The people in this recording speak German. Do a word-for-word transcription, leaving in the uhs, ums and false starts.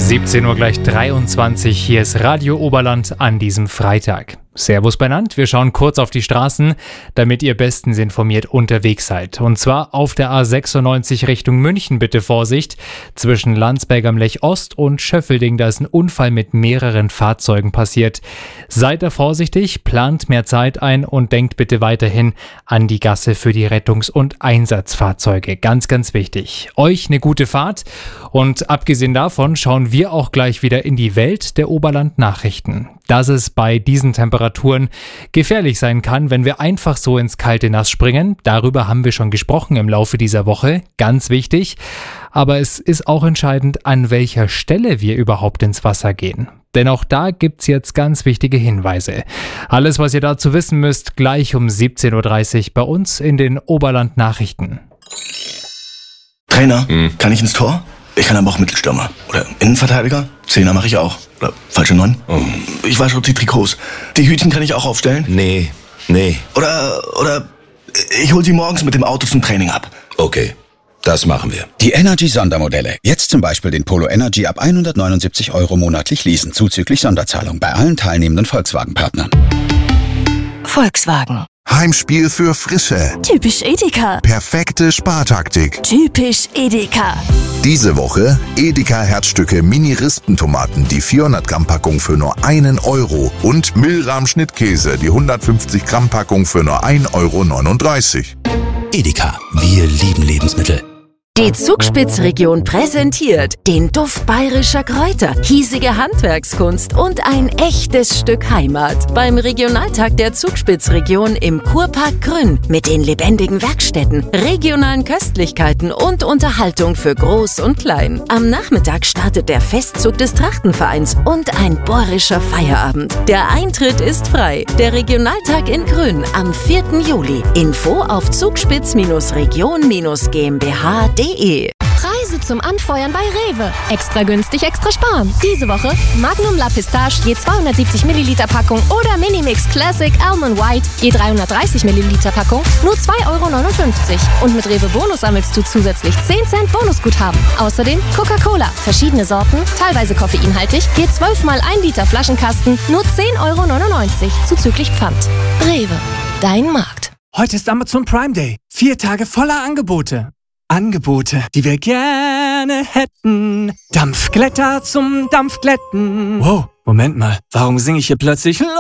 siebzehn Uhr gleich dreiundzwanzig, hier ist Radio Oberland an diesem Freitag. Servus benannt, wir schauen kurz auf die Straßen, damit ihr bestens informiert unterwegs seid. Und zwar auf der A sechsundneunzig Richtung München, bitte Vorsicht. Zwischen Landsberg am Lech Ost und Schöffelding, da ist ein Unfall mit mehreren Fahrzeugen passiert. Seid da vorsichtig, plant mehr Zeit ein und denkt bitte weiterhin an die Gasse für die Rettungs- und Einsatzfahrzeuge. Ganz, ganz wichtig. Euch eine gute Fahrt und abgesehen davon schauen wir auch gleich wieder in die Welt der Oberland-Nachrichten. Dass es bei diesen Temperaturen gefährlich sein kann, wenn wir einfach so ins kalte Nass springen. Darüber haben wir schon gesprochen im Laufe dieser Woche. Ganz wichtig. Aber es ist auch entscheidend, an welcher Stelle wir überhaupt ins Wasser gehen. Denn auch da gibt's jetzt ganz wichtige Hinweise. Alles, was ihr dazu wissen müsst, gleich um siebzehn Uhr dreißig bei uns in den Oberland-Nachrichten. Trainer, hm. kann ich ins Tor? Ich kann aber auch Mittelstürmer. Oder Innenverteidiger. Zehner mache ich auch. Oder falsche Neun. Oh. Ich wasche die Trikots. Die Hütchen kann ich auch aufstellen? Nee, nee. Oder, oder ich hol sie morgens mit dem Auto zum Training ab. Okay, das machen wir. Die Energy-Sondermodelle. Jetzt zum Beispiel den Polo Energy ab hundertneunundsiebzig Euro monatlich leasen. Zuzüglich Sonderzahlung bei allen teilnehmenden Volkswagen-Partnern. Volkswagen. Heimspiel für Frische. Typisch Edeka. Perfekte Spartaktik. Typisch Edeka. Diese Woche Edeka Herzstücke Mini-Rispentomaten, die vierhundert Gramm Packung für nur einen Euro und Milram Schnittkäse, die hundertfünfzig Gramm Packung für nur ein Euro neununddreißig. Edeka, wir lieben Lebensmittel. Die Zugspitzregion präsentiert den Duft bayerischer Kräuter, hiesige Handwerkskunst und ein echtes Stück Heimat beim Regionaltag der Zugspitzregion im Kurpark Grün mit den lebendigen Werkstätten, regionalen Köstlichkeiten und Unterhaltung für Groß und Klein. Am Nachmittag startet der Festzug des Trachtenvereins und ein bohrischer Feierabend. Der Eintritt ist frei. Der Regionaltag in Grün am vierten Juli. Info auf zugspitz-region-gmbh punkt de. Preise zum Anfeuern bei Rewe. Extra günstig, extra sparen. Diese Woche Magnum La Pistache je zweihundertsiebzig Milliliter Packung oder Minimix Classic Almond White je dreihundertdreißig Milliliter Packung nur zwei Euro neunundfünfzig. Und mit Rewe Bonus sammelst du zusätzlich zehn Cent Bonusguthaben. Außerdem Coca-Cola, verschiedene Sorten, teilweise koffeinhaltig, je zwölf mal ein Liter Flaschenkasten nur zehn Euro neunundneunzig zuzüglich Pfand. Rewe, dein Markt. Heute ist Amazon Prime Day. Vier Tage voller Angebote. Angebote, die wir gerne hätten. Dampfglätter zum Dampfglätten. Wow, Moment mal, warum singe ich hier plötzlich